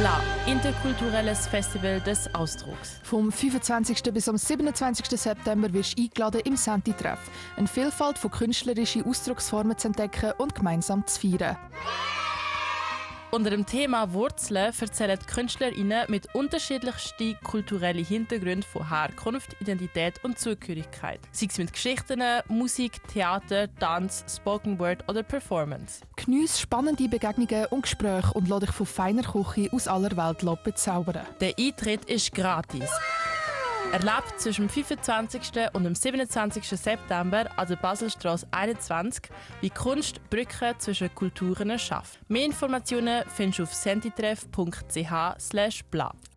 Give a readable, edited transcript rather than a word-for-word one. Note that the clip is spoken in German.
BLA, interkulturelles Festival des Ausdrucks. Vom 25. bis am 27. September wirst du eingeladen im Senti-Treff, eine Vielfalt von künstlerischen Ausdrucksformen zu entdecken und gemeinsam zu feiern. Unter dem Thema Wurzeln erzählen die KünstlerInnen mit unterschiedlichsten kulturellen Hintergründen von Herkunft, Identität und Zugehörigkeit. Sei es mit Geschichten, Musik, Theater, Tanz, Spoken Word oder Performance. Geniesse spannende Begegnungen und Gespräche und lass dich von feiner Küche aus aller Welt bezaubern. Der Eintritt ist gratis. Erlebt zwischen dem 25. und dem 27. September an der Baselstrasse 21, wie Kunst Brücken zwischen Kulturen schafft. Mehr Informationen findest du auf sentitreff.ch/bla.